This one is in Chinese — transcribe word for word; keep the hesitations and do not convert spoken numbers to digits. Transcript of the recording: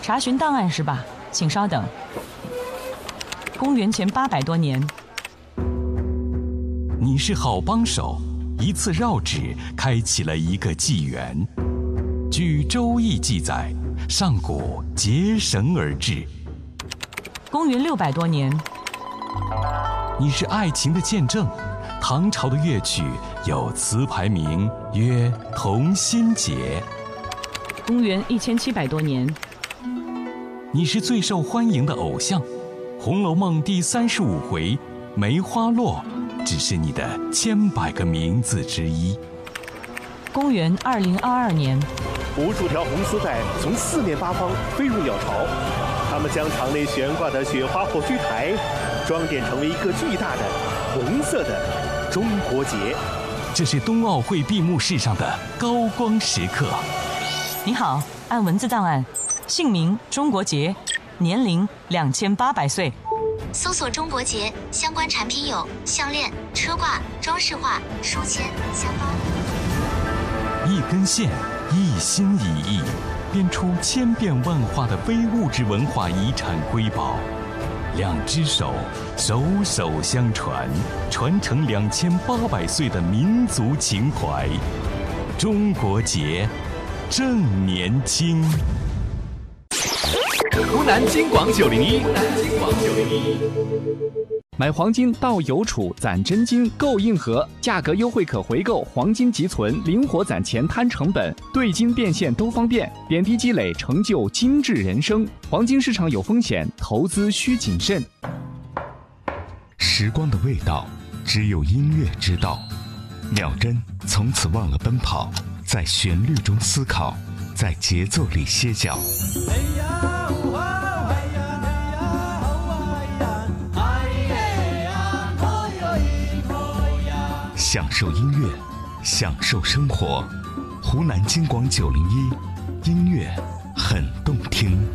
查询档案是吧？请稍等。公元前八百多年。 你是好帮手，一次绕指开启了一个纪元。据《周易》记载，上古结绳而治。 公元六百多年。 你是爱情的见证。唐朝的乐曲有词牌名曰《同心结》。 公元一千七百多年。 你是最受欢迎的偶像，《红楼梦》第三十五回梅花落只是你的千百个名字之一。 公元二零二二年。 无数条红丝带从四面八方飞入鸟巢，它们将场内悬挂的雪花火炬台装点成为一个巨大的红色的中国结。 这是冬奥会闭幕式上的高光时刻。 你好，按文字档案，姓名中国结，年龄两千八百岁。 搜索中国结相关产品有项链、车挂、装饰画、书签、香包。 一根线，一心一意，编出千变万化的非物质文化遗产瑰宝。两只手，手手相传，传承两千八百岁的民族情怀。中国结，正年轻。 湖南金广九零一，湖南金广九零一。买黄金到邮储攒真金购硬核，价格优惠可回购，黄金即存，灵活攒钱摊成本，兑金变现都方便，点滴积累成就精致人生。黄金市场有风险，投资需谨慎。 时光的味道，只有音乐知道。秒针从此忘了奔跑，在旋律中思考，在节奏里歇脚。享受音乐，享受生活。湖南金广九零一，音乐很动听。